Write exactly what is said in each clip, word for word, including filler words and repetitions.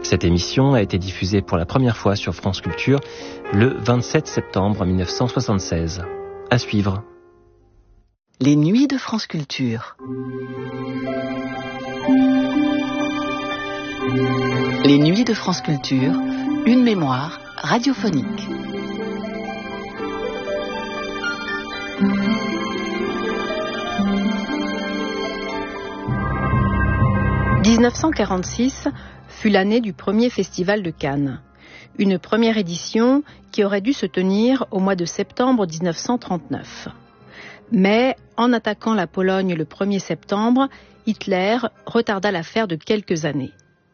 Cette émission a été diffusée pour la première fois sur France Culture le vingt-sept septembre mille neuf cent soixante-seize. À suivre. Les nuits de France Culture. Les nuits de France Culture, une mémoire radiophonique. dix-neuf cent quarante-six fut l'année du premier festival de Cannes. Une première édition qui aurait dû se tenir au mois de septembre dix-neuf cent trente-neuf. Mais, en attaquant la Pologne le premier septembre, Hitler retarda l'affaire de quelques années.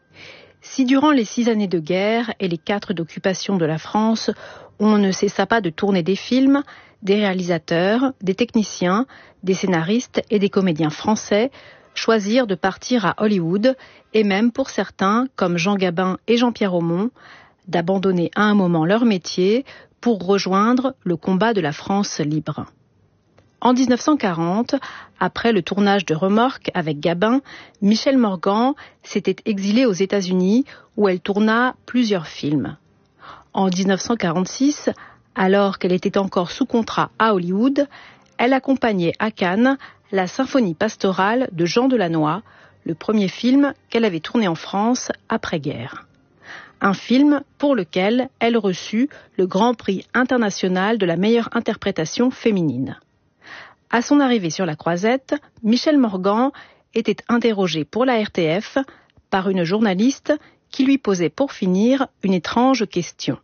Si durant les six années de guerre et les quatre d'occupation de la France, on ne cessa pas de tourner des films, des réalisateurs, des techniciens, des scénaristes et des comédiens français choisirent de partir à Hollywood et même pour certains, comme Jean Gabin et Jean-Pierre Aumont, d'abandonner à un moment leur métier pour rejoindre le combat de la France libre. En dix-neuf cent quarante, après le tournage de Remorque avec Gabin, Michèle Morgan s'était exilée aux États-Unis où elle tourna plusieurs films. En dix-neuf cent quarante-six, alors qu'elle était encore sous contrat à Hollywood, elle accompagnait à Cannes la symphonie pastorale de Jean Delannoy, le premier film qu'elle avait tourné en France après-guerre. Un film pour lequel elle reçut le Grand Prix international de la meilleure interprétation féminine. À son arrivée sur la Croisette, Michèle Morgan était interrogée pour la R T F par une journaliste qui lui posait pour finir une étrange question.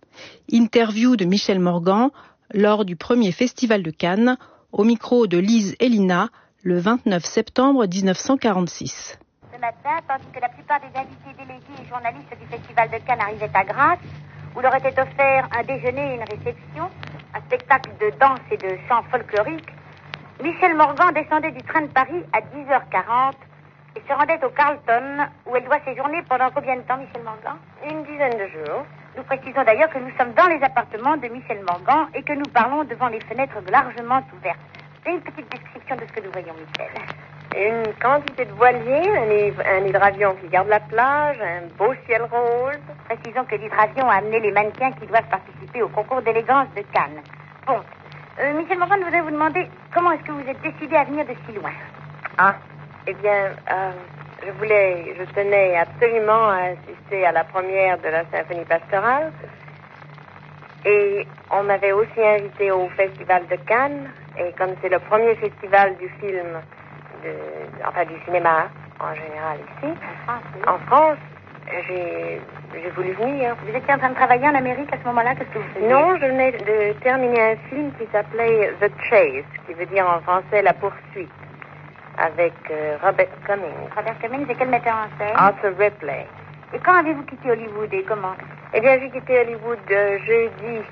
Interview de Michèle Morgan lors du premier festival de Cannes, au micro de Lise Elina, le vingt-neuf septembre dix-neuf cent quarante-six. Ce matin, tandis que la plupart des invités délégués et journalistes du festival de Cannes arrivaient à Grasse, où leur était offert un déjeuner et une réception, un spectacle de danse et de chant folklorique, Michèle Morgan descendait du train de Paris à dix heures quarante et se rendait au Carlton, où elle doit séjourner pendant combien de temps, Michèle Morgan? Une dizaine de jours. Nous précisons d'ailleurs que nous sommes dans les appartements de Michèle Morgan et que nous parlons devant les fenêtres largement ouvertes. C'est une petite description de ce que nous voyons, Michèle. Une quantité de voiliers, un, hyv- un hydravion qui garde la plage, un beau ciel rose. Précisons que l'hydravion a amené les mannequins qui doivent participer au concours d'élégance de Cannes. Bon, euh, Michèle Morgan, je voudrais vous demander comment est-ce que vous êtes décidée à venir de si loin? Ah, eh bien, euh, je voulais, je tenais absolument à assister à la première de la symphonie pastorale. Et on m'avait aussi invité au festival de Cannes. Et comme c'est le premier festival du film, de, enfin du cinéma en général ici, En France, oui. en France, j'ai, j'ai voulu venir. Vous étiez en train de travailler en Amérique à ce moment-là? Qu'est-ce que vous faisiez? Non, je venais de terminer un film qui s'appelait The Chase, qui veut dire en français la poursuite, avec euh, Robert Cummings. Robert Cummings, et quel metteur en scène? Arthur Ripley. Et quand avez-vous quitté Hollywood et comment? Eh bien, j'ai quitté Hollywood euh, jeudi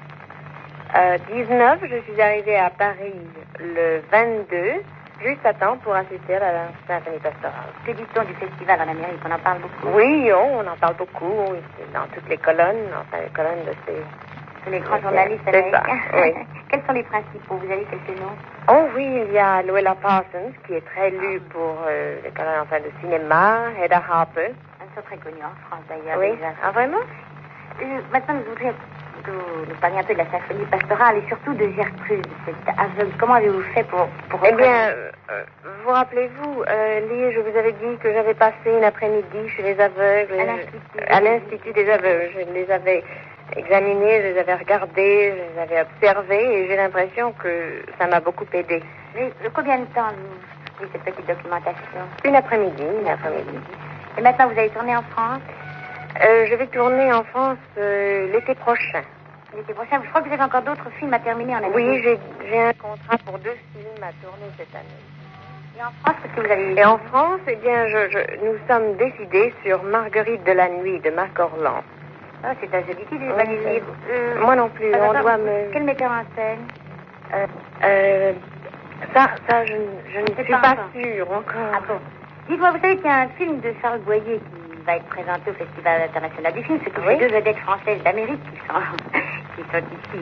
euh, dix-neuf. Je suis arrivée à Paris le vingt-deux, juste à temps pour assister à la symphonie pastorale. Que dit-on du festival en Amérique? On en parle beaucoup? Oui, oh, on en parle beaucoup. Oui, c'est dans toutes les colonnes, enfin les colonnes de ces... C'est les grands journalistes C'est ça, américains. oui. Quels sont les principaux? Vous avez quelques noms? Oh oui, il y a Louella Parsons, qui est très lue pour euh, les colonnes enfin, de cinéma, Hedda Harper. Elles sont très connues en France d'ailleurs. Oui, déjà. ah vraiment? Euh, maintenant, je voudrais que vous nous parliez un peu de la symphonie pastorale et surtout de Gertrude, cette aveugle. Comment avez-vous fait pour... pour Eh bien, euh, vous rappelez-vous, euh, Lee, je vous avais dit que j'avais passé une après-midi chez les aveugles. À l'Institut. À l'Institut des aveugles. Je les avais examinés, je les avais regardés, je les avais observés et j'ai l'impression que ça m'a beaucoup aidé. Mais euh, combien de temps vous faites cette petite documentation? Une après-midi, une après-midi. Et maintenant, vous allez tourner en France? Euh, je vais tourner en France euh, l'été prochain. L'été prochain, je crois que vous avez encore d'autres films à terminer en Amérique. Oui, j'ai, j'ai un contrat pour deux films à tourner cette année. Et en France, qu'est-ce que vous avez... Et en France, eh bien, je, je, nous sommes décidés sur Marguerite de la Nuit de Marc Orlan. Oh, c'est un joli titre, j'ai Oui, pas lu le livre. Euh, Moi non plus, ah, on d'accord. doit me... Quel metteur en scène? Euh, euh, ça, ça, je, je ne C'est suis pas pas encore. sûre encore. Ah bon. Dites-moi, vous savez qu'il y a un film de Charles Boyer qui va être présenté au Festival international du film, ce qui Oui. fait deux vedettes françaises d'Amérique qui sont, qui sont ici.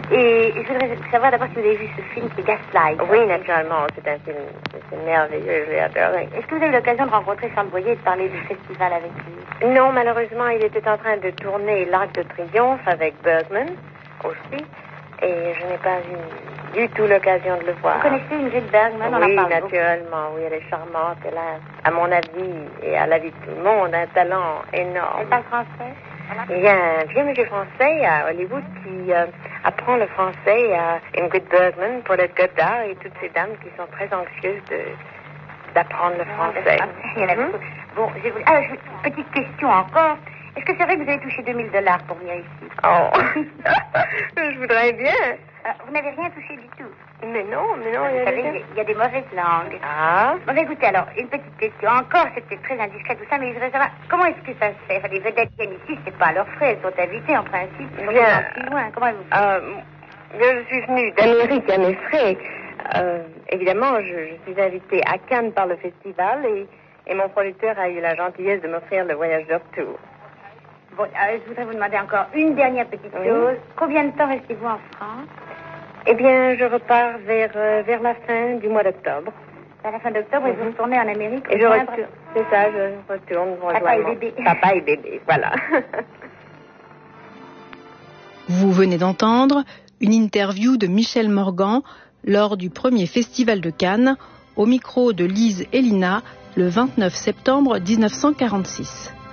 Et je voudrais savoir d'abord si vous avez vu ce film qui est Gaslight. Oui, naturellement, c'est un film, c'est merveilleux, je l'ai adoré. Est-ce que vous avez eu l'occasion de rencontrer Charles Boyer et de parler du festival avec lui? Non, malheureusement, il était en train de tourner l'Arc de Triomphe avec Bergman aussi, et je n'ai pas eu du tout l'occasion de le voir. Vous connaissez Ingrid Bergman? Oui, on en parle naturellement, beaucoup. Oui, elle est charmante, elle a, à mon avis, et à l'avis de tout le monde, un talent énorme. Elle parle français? Voilà. Il y a un vieux monsieur français à Hollywood qui euh, apprend le français à Ingrid Bergman, Paulette Goddard et toutes ces dames qui sont très anxieuses de, d'apprendre le français. Il y en a beaucoup. Bon, je vous... ah, je... petite question encore. Est-ce que c'est vrai que vous avez touché deux mille dollars pour venir ici? Oh, je voudrais bien. Euh, vous n'avez rien touché du tout? Mais non, mais non, il y, vous savez, il y a des mauvaises langues. Ah. Bon, écoutez, alors, une petite question. Encore, c'était très indiscret tout ça, mais je voudrais savoir, comment est-ce que ça se fait? Enfin, les vedettes qui viennent ici, c'est pas à leurs frais, elles sont invitées, en principe. Elles sont bien. Si loin. Comment vous faites? Euh, je suis venue d'Amérique à mes frais. Euh, évidemment, je, je suis invitée à Cannes par le festival et, et mon producteur a eu la gentillesse de m'offrir le voyage de retour. Bon, euh, je voudrais vous demander encore une dernière petite oui. chose. Combien de temps restez-vous en France? Eh bien, je repars vers, euh, vers la fin du mois d'octobre. À la fin d'octobre, mm-hmm. et vous retournez en Amérique? Et je retourne, c'est ça, je retourne rejoindre Papa et bébé. Papa et bébé, voilà. Vous venez d'entendre une interview de Michel Morgan lors du premier festival de Cannes, au micro de Lise Elina, le vingt-neuf septembre mille neuf cent quarante-six.